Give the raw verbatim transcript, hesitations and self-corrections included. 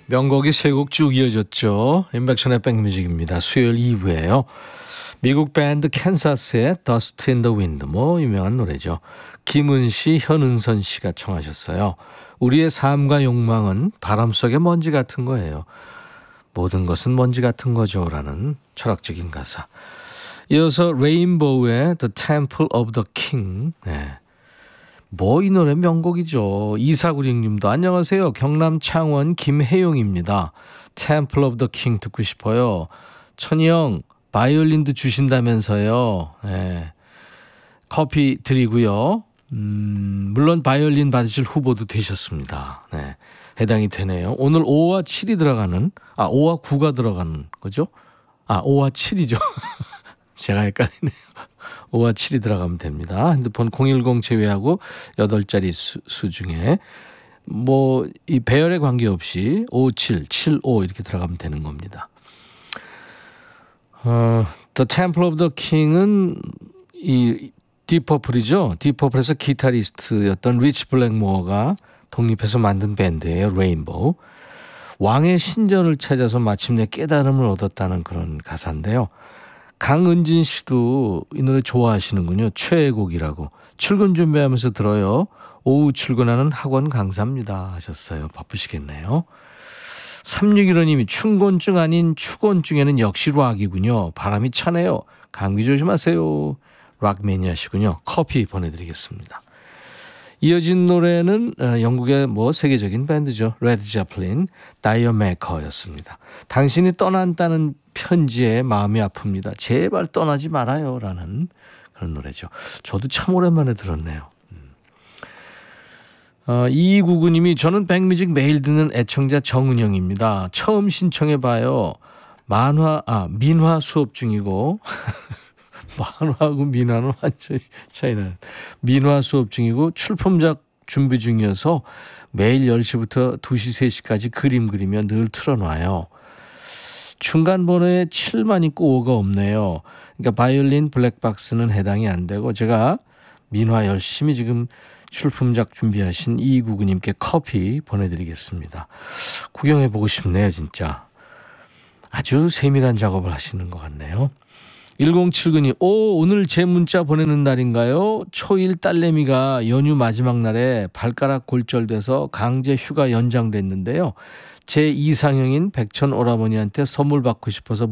명곡이 세 곡 쭉 이어졌죠. 인백션의 백뮤직입니다. 수요일 이 부예요. 미국 밴드 캔사스의 Dust in the Wind, 뭐 유명한 노래죠. 김은씨, 현은선 씨가 청하셨어요. 우리의 삶과 욕망은 바람 속의 먼지 같은 거예요. 모든 것은 먼지 같은 거죠 라는 철학적인 가사. 이어서 레인보우의 The Temple of the King. 네. 뭐 이 노래 명곡이죠. 이사구육 님도 안녕하세요. 경남 창원 김혜용입니다. Temple of the King 듣고 싶어요. 천희 형 바이올린도 주신다면서요. 네. 커피 드리고요. 음, 물론 바이올린 받으실 후보도 되셨습니다. 네. 해당이 되네요. 오늘 오와 칠이 들어가는, 아 오와 구가 들어가는 거죠? 아 오와 칠이죠. 제가 헷갈리네요. 오와 칠이 들어가면 됩니다. 핸드폰 공일공 제외하고 여덟 자리 수, 수 중에 뭐 이 배열에 관계없이 오칠, 칠오 이렇게 들어가면 되는 겁니다. 어, The Temple of the King은 이 디퍼플이죠. 디퍼플에서 기타리스트였던 리치 블랙모어가 독립해서 만든 밴드예요. 레인보우. 왕의 신전을 찾아서 마침내 깨달음을 얻었다는 그런 가사인데요. 강은진 씨도 이 노래 좋아하시는군요. 최애곡이라고. 출근 준비하면서 들어요. 오후 출근하는 학원 강사입니다 하셨어요. 바쁘시겠네요. 삼육일오 님이 춘곤증 아닌 추곤증에는 역시 락이군요. 바람이 차네요. 감기 조심하세요. 락 매니아시군요. 커피 보내드리겠습니다. 이어진 노래는 영국의 뭐 세계적인 밴드죠. 레드 제플린, 다이어 메이커였습니다. 당신이 떠난다는 편지에 마음이 아픕니다. 제발 떠나지 말아요 라는 그런 노래죠. 저도 참 오랜만에 들었네요. 어, 이이구구 님이 저는 백뮤직 매일 듣는 애청자 정은영입니다. 처음 신청해봐요. 만화, 아 민화 수업 중이고 만화하고 민화는 완전히 차이나요. 민화 수업 중이고 출품작 준비 중이어서 매일 열 시부터 두 시, 세 시까지 그림 그리며 늘 틀어놔요. 중간 번호에 칠만 있고 오가 없네요. 그러니까 바이올린 블랙박스는 해당이 안 되고 제가 민화 열심히 지금 출품작 준비하신 이이구구 님께 커피 보내드리겠습니다. 구경해보고 싶네요 진짜. 아주 세밀한 작업을 하시는 것 같네요. 일공칠구 님, 오, 오늘 제 문자 보내는 날인가요? 초일 딸내미가 연휴 마지막 날에 발가락 골절돼서 강제 휴가 연장됐는데요. 제 이상형인 백천 오라버니한테 선물 받고 싶어서